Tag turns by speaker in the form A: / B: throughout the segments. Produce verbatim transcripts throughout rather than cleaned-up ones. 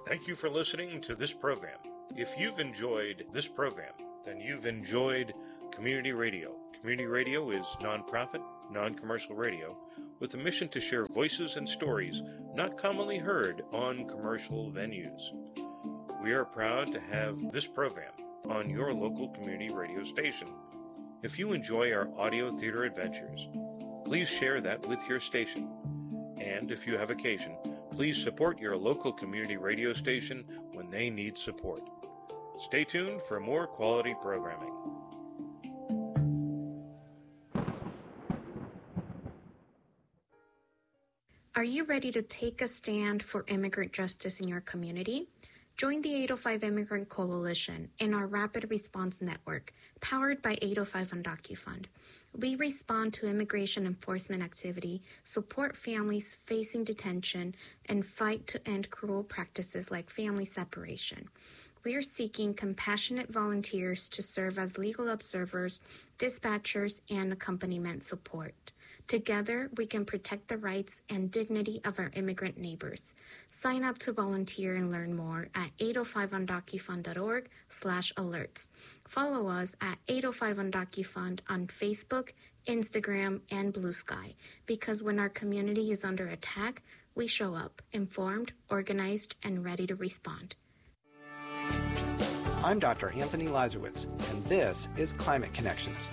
A: Thank you for listening to this program. If you've enjoyed this program, then you've enjoyed community radio. Community radio is nonprofit, non-commercial radio with a mission to share voices and stories not commonly heard on commercial venues. We are proud to have this program on your local community radio station. If you enjoy our audio theater adventures, please share that with your station. And if you have occasion, please support your local community radio station when they need support. Stay tuned for more quality programming.
B: Are you ready to take a stand for immigrant justice in your community? Join the eight oh five Immigrant Coalition and our Rapid Response Network, powered by eight oh five on DocuFund. We respond to immigration enforcement activity, support families facing detention, and fight to end cruel practices like family separation. We are seeking compassionate volunteers to serve as legal observers, dispatchers, and accompaniment support. Together, we can protect the rights and dignity of our immigrant neighbors. Sign up to volunteer and learn more at eight oh five on docufund dot org slash alerts. Follow us at eight oh five on DocuFund on Facebook, Instagram, and Blue Sky, because when our community is under attack, we show up, informed, organized, and ready to respond.
C: I'm Doctor Anthony Lazarowitz, and this is Climate Connections.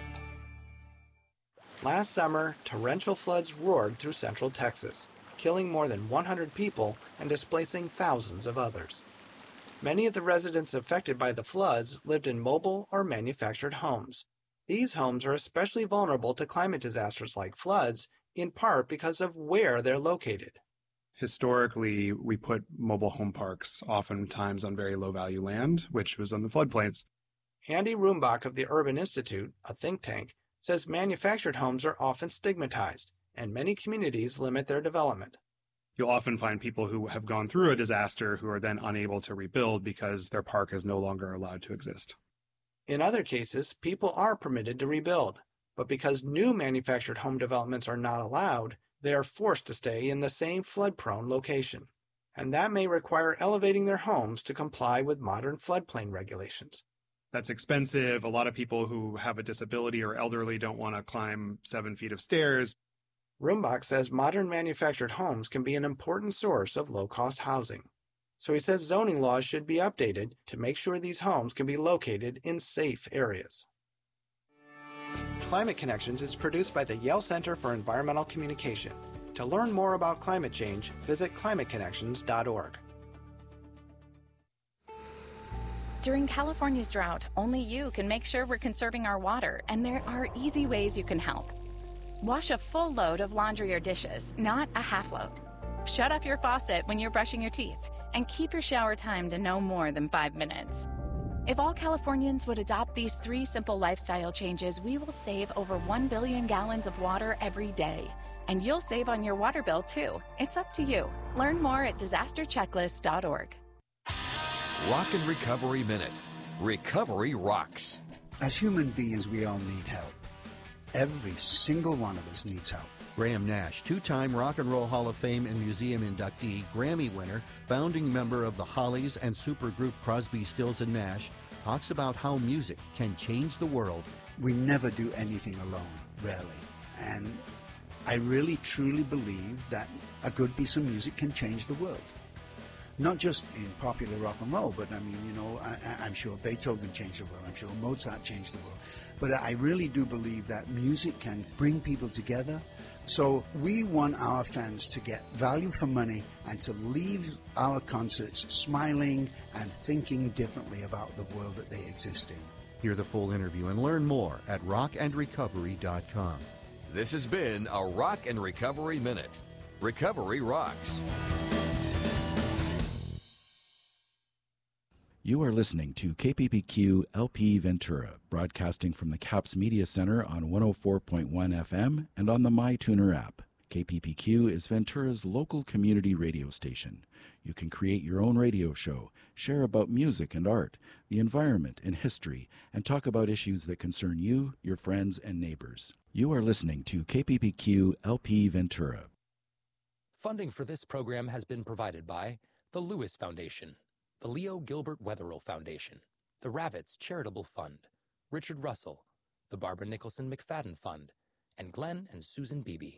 C: Last summer, torrential floods roared through central Texas, killing more than one hundred people and displacing thousands of others. Many of the residents affected by the floods lived in mobile or manufactured homes. These homes are especially vulnerable to climate disasters like floods, in part because of where they're located.
D: Historically, we put mobile home parks oftentimes on very low-value land, which was on the floodplains.
C: Andy Rumbach of the Urban Institute, a think tank, says manufactured homes are often stigmatized, and many communities limit their development.
D: You'll often find people who have gone through a disaster who are then unable to rebuild because their park is no longer allowed to exist.
C: In other cases, people are permitted to rebuild, but because new manufactured home developments are not allowed, they are forced to stay in the same flood-prone location. And that may require elevating their homes to comply with modern floodplain regulations.
D: That's expensive. A lot of people who have a disability or elderly don't want to climb seven feet of stairs.
C: Rumbach says modern manufactured homes can be an important source of low-cost housing. So he says zoning laws should be updated to make sure these homes can be located in safe areas. Climate Connections is produced by the Yale Center for Environmental Communication. To learn more about climate change, visit climate connections dot org.
E: During California's drought, only you can make sure we're conserving our water, and there are easy ways you can help. Wash a full load of laundry or dishes, not a half load. Shut off your faucet when you're brushing your teeth, and keep your shower time to no more than five minutes. If all Californians would adopt these three simple lifestyle changes, we will save over one billion gallons of water every day. And you'll save on your water bill, too. It's up to you. Learn more at disaster checklist dot org.
F: Rock and Recovery Minute. Recovery rocks.
G: As human beings, we all need help. Every single one of us needs help.
H: Graham Nash, two-time Rock and Roll Hall of Fame and Museum inductee, Grammy winner, founding member of the Hollies and supergroup Crosby, Stills and Nash, talks about how music can change the world.
G: We never do anything alone, rarely. And I really, truly believe that a good piece of music can change the world. Not just in popular rock and roll, but I mean, you know, I, I'm sure Beethoven changed the world. I'm sure Mozart changed the world. But I really do believe that music can bring people together. So we want our fans to get value for money and to leave our concerts smiling and thinking differently about the world that they exist in.
H: Hear the full interview and learn more at rock and recovery dot com.
F: This has been a Rock and Recovery Minute. Recovery rocks.
I: You are listening to K P P Q L P Ventura, broadcasting from the CAPS Media Center on one oh four point one F M and on the MyTuner app. K P P Q is Ventura's local community radio station. You can create your own radio show, share about music and art, the environment and history, and talk about issues that concern you, your friends, and neighbors. You are listening to K P P Q L P Ventura.
J: Funding for this program has been provided by the Lewis Foundation, the Leo Gilbert Wetherill Foundation, the Ravitz Charitable Fund, Richard Russell, the Barbara Nicholson McFadden Fund, and Glenn and Susan Beebe.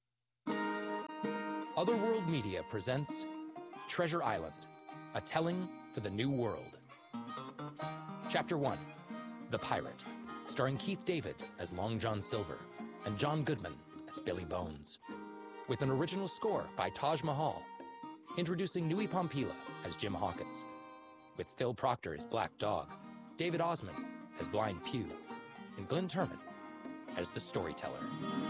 J: Otherworld Media presents Treasure Island, a telling for the new world. Chapter one, The Pirate, starring Keith David as Long John Silver and John Goodman as Billy Bones. With an original score by Taj Mahal, introducing Nui Pompila as Jim Hawkins, with Phil Proctor as Black Dog, David Osmond as Blind Pew, and Glenn Turman as the storyteller.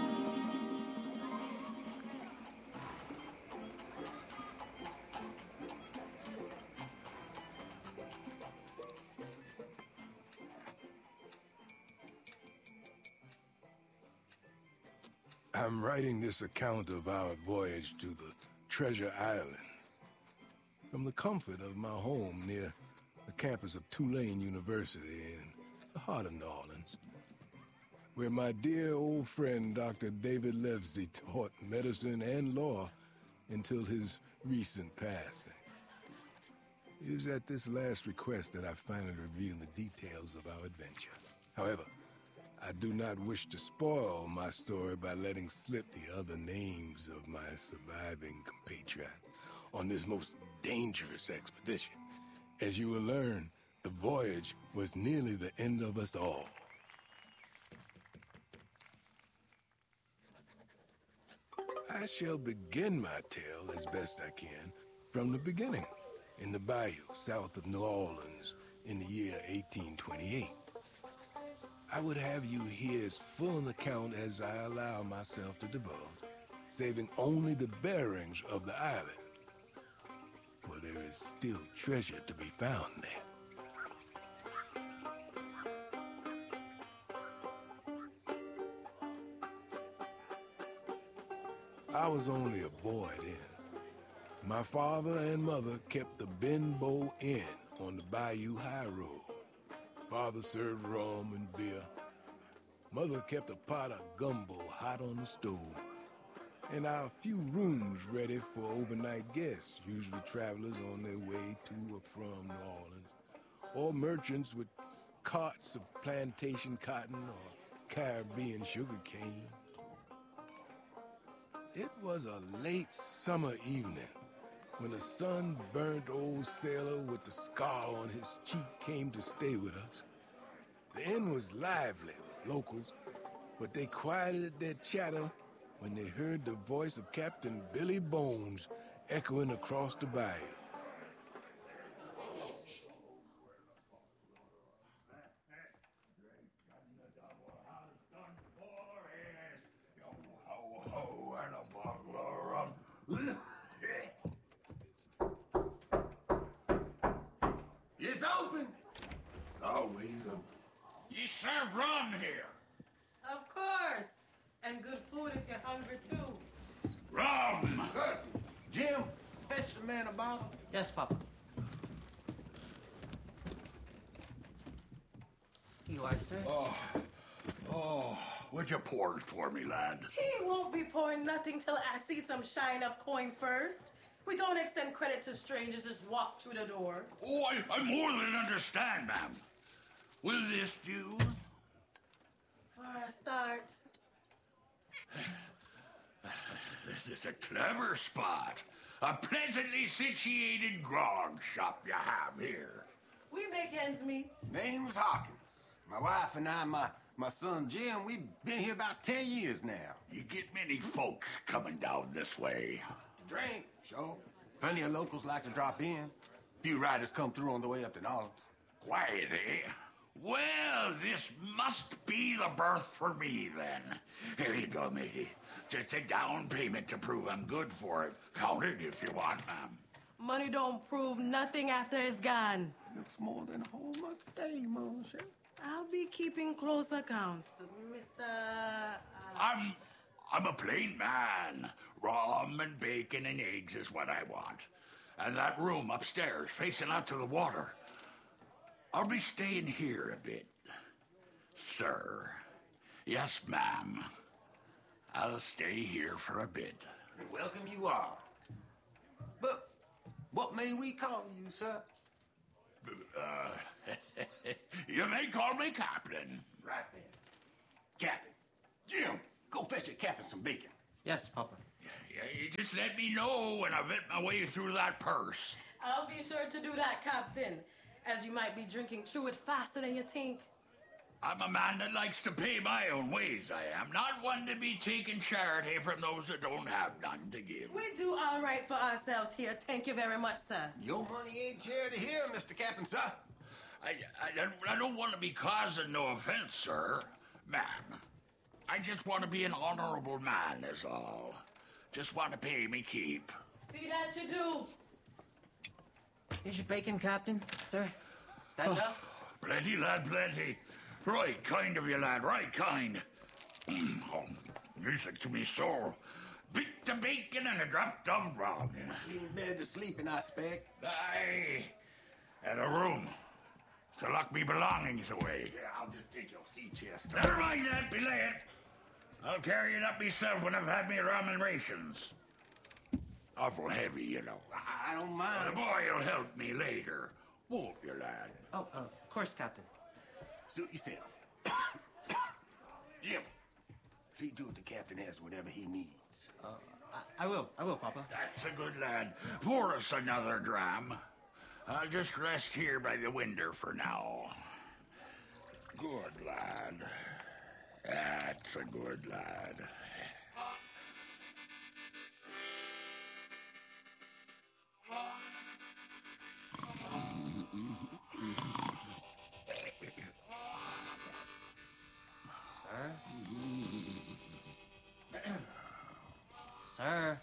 K: I'm writing this account of our voyage to the Treasure Island from the comfort of my home near the campus of Tulane University in the heart of New Orleans, where my dear old friend Doctor David Levesey taught medicine and law until his recent passing. It was at this last request that I finally revealed the details of our adventure. However, I do not wish to spoil my story by letting slip the other names of my surviving compatriots on this most dangerous expedition. As you will learn, the voyage was nearly the end of us all. I shall begin my tale as best I can from the beginning, in the bayou south of New Orleans in the year eighteen twenty-eight. I would have you hear as full an account as I allow myself to divulge, saving only the bearings of the island, for there is still treasure to be found there. I was only a boy then. My father and mother kept the Benbow Inn on the Bayou High Road. Father served rum and beer. Mother kept a pot of gumbo hot on the stove. And our few rooms ready for overnight guests, usually travelers on their way to or from New Orleans, or merchants with carts of plantation cotton or Caribbean sugar cane. It was a late summer evening when a sun-burnt old sailor with the scar on his cheek came to stay with us. The inn was lively with locals, but they quieted their chatter when they heard the voice of Captain Billy Bones echoing across the bayou.
L: It's open. Always open.
M: You serve rum here.
N: Of course. And good food if you're hungry, too.
M: Rum!
L: Sir, Jim, fetch the man a bottle.
O: Yes, Papa. You are, sir?
M: Oh, oh, would you pour it for me, lad?
N: He won't be pouring nothing till I see some shine of coin first. We don't extend credit to strangers, just walk through the door.
M: Oh, I, I more than understand, ma'am. Will this do?
N: For a start.
M: This is a clever spot. A pleasantly situated grog shop you have here.
N: We make ends meet.
L: Name's Hawkins. My wife and I, my, my son Jim, we've been here about ten years now.
M: You get many folks coming down this way.
L: To drink, sure. Plenty of locals like to drop in. Few riders come through on the way up to New Orleans.
M: Quiet, eh? Well, this must be the berth for me, then. Here you go, matey. Just a down payment to prove I'm good for it. Count it if you want, ma'am.
N: Money don't prove nothing after it's gone.
L: It's more than a whole month's day, Monsieur.
N: I'll be keeping close accounts, Mister Uh...
M: I'm... I'm a plain man. Rum and bacon and eggs is what I want. And that room upstairs, facing out to the water. I'll be staying here a bit. Sir. Yes, ma'am. I'll stay here for a bit.
L: Welcome you are. But What may we call you, sir?
M: Uh, you may call me Captain.
L: Right then. Captain. Jim, go fetch your captain some bacon.
O: Yes, Papa.
M: Yeah, you just let me know when I've hit my way through that purse.
N: I'll be sure to do that, Captain, as you might be drinking through it faster than you think.
M: I'm a man that likes to pay my own ways, I am. Not one to be taking charity from those that don't have none to give.
N: We do all right for ourselves here. Thank you very much, sir.
L: Your money ain't charity here, Mister Captain, sir.
M: I, I, I don't want to be causing no offense, sir. Man, I just want to be an honorable man, is all. Just want to pay me keep.
N: See that you do.
O: Here's your bacon, Captain. Sir, is that enough?
M: Plenty, lad, plenty. Right kind of you, lad, right kind. Mm, oh, music to me soul. Bit of bacon and a drop of rum.
L: In bed to sleeping, I expect.
M: Aye. And a room to lock me belongings away.
L: Yeah, I'll just take your sea chest.
M: Never mind that, belay it. I'll carry it up myself when I've had me rum and rations. Awful heavy, you know.
L: I don't mind.
M: Well, the boy will help me later. Won't you, lad?
O: Oh, uh, of course, Captain.
L: Suit yourself. Jim, see to it the captain has whatever he needs.
O: Uh, I, I will. I will, Papa.
M: That's a good lad. Pour us another dram. I'll just rest here by the window for now. Good lad. That's a good lad.
O: Sir? Sir?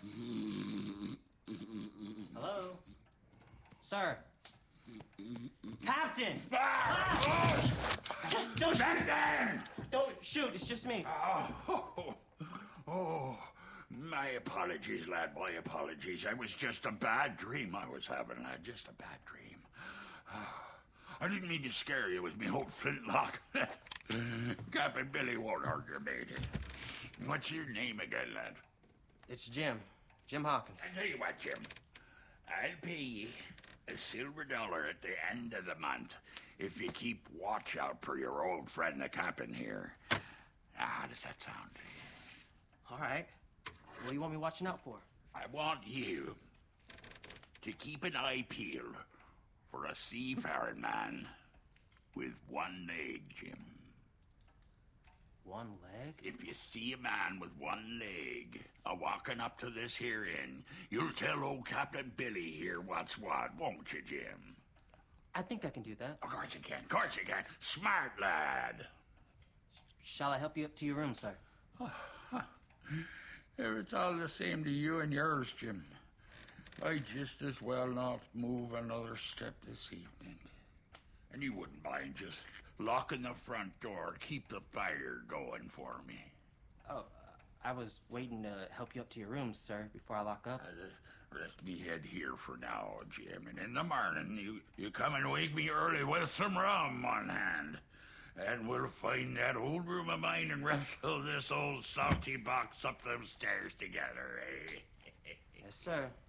O: Hello? Sir? Captain!
M: Ah!
O: Just don't
M: Back
O: shoot!
M: down!
O: Don't shoot, it's just me.
M: Oh, oh, oh, my apologies, lad, my apologies. I was just a bad dream I was having, lad, just a bad dream. I didn't mean to scare you with me whole flintlock. Captain Billy won't hurt you, matey. What's your name again, lad?
O: It's Jim. Jim Hawkins.
M: I tell you what, Jim. I'll pay you a silver dollar at the end of the month if you keep watch out for your old friend, the captain here. Now, how does that sound to you?
O: All right. What do you want me watching out for?
M: I want you to keep an eye peeled for a seafaring man with one leg, Jim.
O: One leg?
M: If you see a man with one leg a walking up to this here inn, you'll tell old Captain Billy here what's what, won't you, Jim?
O: I think I can do that.
M: Of course you can, of course you can. Smart lad.
O: Shall I help you up to your room, sir?
M: Oh, huh. If it's all the same to you and yours, Jim, I'd just as well not move another step this evening. And you wouldn't mind just locking the front door, keep the fire going for me.
O: Oh, uh, I was waiting to help you up to your room, sir, before I lock up.
M: Uh, rest me head here for now, Jim, and in the morning you, you come and wake me early with some rum on hand. And we'll find that old room of mine and wrestle this old salty box up them stairs together, eh?
O: Yes, sir.